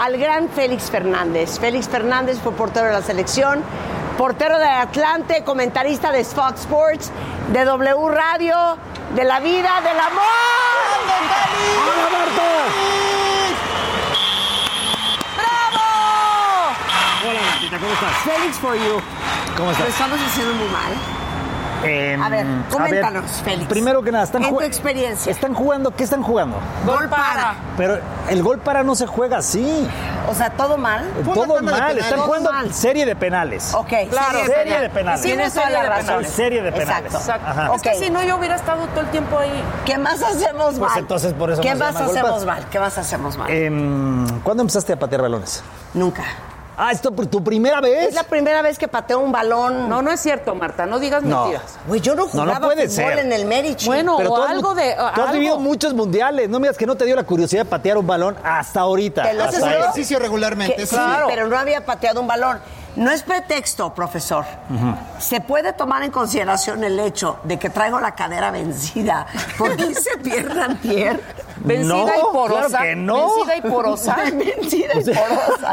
al gran Félix Fernández. Félix Fernández fue portero de la selección, portero de Atlante, comentarista de Fox Sports, de W Radio, de La Vida, del Amor. ¡Hola, Marta! ¡Bravo! Hola, Martita, ¿cómo estás? Félix for you. ¿Cómo estás? Lo estamos haciendo muy mal. A ver, coméntanos, Félix. Primero que nada, en tu experiencia. ¿Están jugando? ¿Qué están jugando? Gol para. Pero el gol para no se juega así. O sea, ¿todo mal? Todo mal. Están jugando serie de penales. Ok, claro, serie de penales. Tienes toda la razón. Serie de penales. Exacto. Ajá. Es que si no, yo hubiera estado todo el tiempo ahí. ¿Qué más hacemos mal? Pues entonces por eso ¿Qué no se más llama gol hacemos para. mal? ¿Qué más hacemos mal? ¿Cuándo empezaste a patear balones? Nunca. Ah, ¿esto por tu primera vez? Es la primera vez que pateo un balón. No es cierto, Marta, no digas mentiras. Güey, yo no jugaba puede fútbol ser. en el Merici. Bueno, Pero o tú has- algo de... Tú has vivido muchos mundiales. No me digas que no te dio la curiosidad de patear un balón hasta ahorita. Te lo hasta juro. ahí. Ejercicio regularmente. Sí, Claro. pero no había pateado un balón. No es pretexto, profesor. Se puede tomar en consideración el hecho de que traigo la cadera vencida porque hice pierna antier. Vencida No, y porosa. claro que no. Vencida y porosa. Vencida y porosa.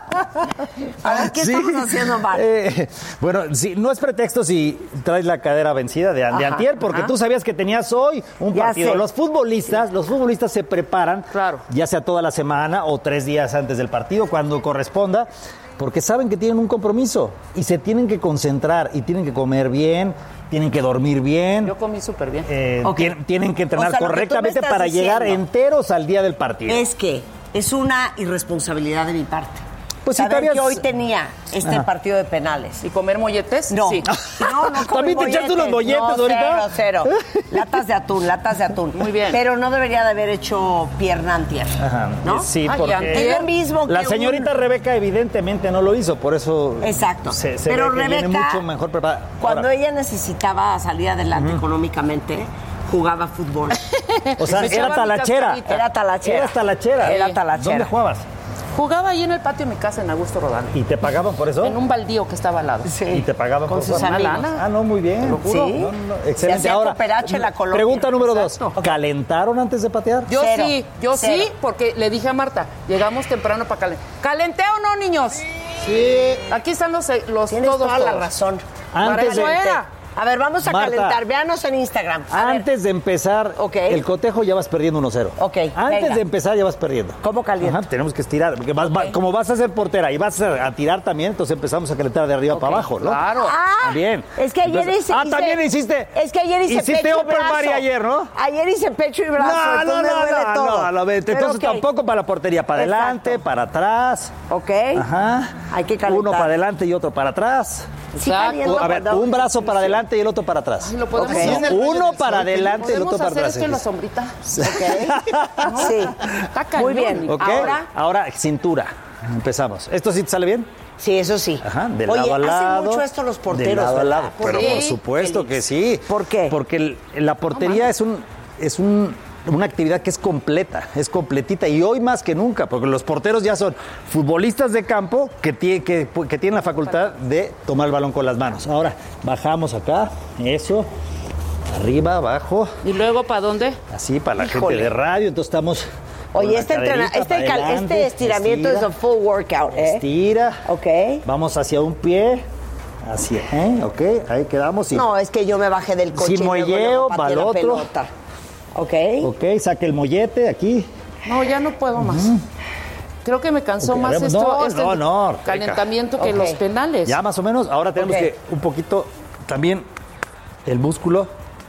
A ver, ¿qué Sí. estamos haciendo mal? Bueno, sí, no es pretexto si traes la cadera vencida de Ajá, antier, porque tú sabías que tenías hoy un Ya partido. sé. Los futbolistas se preparan, Claro. ya sea toda la semana o 3 días antes del partido, cuando corresponda, porque saben que tienen un compromiso y se tienen que concentrar y tienen que comer bien, tienen que dormir bien. Yo comí súper bien. Ok. Tienen que entrenar O sea, lo que tú me correctamente estás para llegar diciendo enteros al día del partido. Es que es una irresponsabilidad de mi parte. Pues si saber te habías- que hoy tenía este partido de penales. ¿Y comer molletes? No, Sí. no comí ¿También te echaste unos molletes no, ahorita? Cero. Latas de atún. Muy bien. Pero no debería de haber hecho pierna antier, Ajá, ¿no? sí, Ay, porque antier. Es lo mismo que la señorita Rebeca evidentemente no lo hizo, por eso Exacto. se Pero ve que viene Rebeca, mucho mejor preparada. cuando Ahora, ella necesitaba salir adelante económicamente, jugaba fútbol. o sea, me echaba era mi talachera. cascarita. Era talachera. Eras talachera. Era talachera. ¿Dónde jugabas? Jugaba ahí en el patio de mi casa en Augusto Rodán. ¿Y te pagaban por eso? En un baldío que estaba al lado. Sí. ¿Y te pagaban Con por sus eso? amigos. lana. Ah, no, muy bien. lo juro. No, Se excelente. hacía Ahora, cooperache en la colonia. pregunta número 2. Exacto. ¿Calentaron antes de patear? Yo Cero. yo Cero. sí, porque le dije a Marta, llegamos temprano para calentar. ¿Calenté o no, niños? Sí. Aquí están los Tienes todos. toda la todos. razón. Antes Para eso de- era. A ver, vamos a Marta, calentar. Véanos en Instagram. A ver, Antes de empezar Ok. el cotejo ya vas perdiendo 1-0. Ok, Antes venga. de empezar ya vas perdiendo. ¿Cómo caliento? Ajá, tenemos que estirar. Porque como vas a ser portera y vas a tirar también, entonces empezamos a calentar de arriba para abajo, ¿no? Claro. También. Es que ayer Entonces- hice... también hiciste. Es que ayer hice Hiciste pecho y open brazo. body ayer, ¿no? Ayer hice pecho y brazo. entonces me duele todo. vete. Pero Entonces ok. tampoco para la portería, para adelante, Exacto. para atrás. Ok. Ajá. Hay que calentar. Uno para adelante y otro para atrás. Sí, Exacto. caliento A ver, cuando- un brazo para adelante y el otro para atrás. Ay, lo podemos Ok. hacer. En el Uno baño del para sol, adelante y el Podemos otro para hacer atrás. esto en la sombrita. Ok. Sí. Está cañón. Muy bien. Ok. Ahora, cintura. Empezamos. ¿Esto sí te sale bien? sí, eso sí. Ajá, de Oye, lado a lado. hacen mucho esto los porteros, De lado a ¿verdad? lado. Pero qué? por supuesto Félix? que sí. ¿Por qué? Porque la portería es una actividad que es completa, es completita y hoy más que nunca, porque los porteros ya son futbolistas de campo que tienen la facultad de tomar el balón con las manos. Ahora, bajamos acá, eso, arriba, abajo, ¿Y luego para dónde? así para la Híjole. gente de radio, entonces estamos... con Oye, la este caderita para adelante, estiramiento es estira, un full workout, ¿eh? Estira. Ok. Vamos hacia un pie. Así, ok, ahí quedamos. Y, No, es que yo me bajé del coche. Sin y luego muelleo, pateé va al la otro. pelota. Ok. ok, saque el mollete aquí. No, ya no puedo más. Creo que me cansó Ok, más haremos- esto, no, Rebeca. calentamiento que Ok. los penales. Ya más o menos. Ahora tenemos Ok. que un poquito también el músculo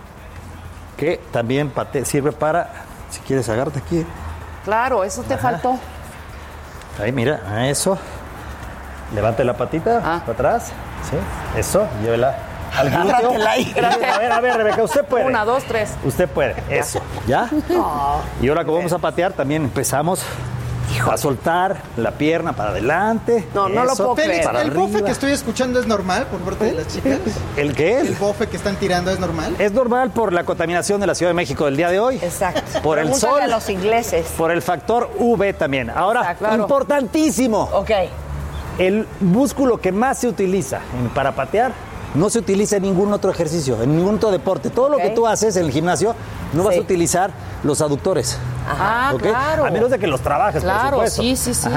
que también sirve para, si quieres agárrate aquí. Claro, eso te faltó. Ahí, mira, a eso. Levante la patita para atrás. Sí, eso, llévela al glúteo. Agárratela ahí. A ver, Rebeca, usted puede. 1, 2, 3. Usted puede, eso, ¿ya? Y ahora como vamos a patear, también empezamos a soltar la pierna para adelante. No, no lo eso, puedo creer. Félix, para ¿el bofe arriba. que estoy escuchando es normal por parte de las chicas? ¿El qué? ¿El bofe que están tirando es normal? Es normal por la contaminación de la Ciudad de México del día de hoy. Exacto. Por el Pregúntale sol. a los ingleses. Por el factor UV también. Ahora, Exacto, claro. importantísimo. Ok. El músculo que más se utiliza para patear no se utiliza en ningún otro ejercicio, en ningún otro deporte. Todo lo Ok. que tú haces en el gimnasio no vas Sí. a utilizar los aductores. Ah, ¿ok? claro. A menos de que los trabajes, por Claro, supuesto. sí, sí, sí.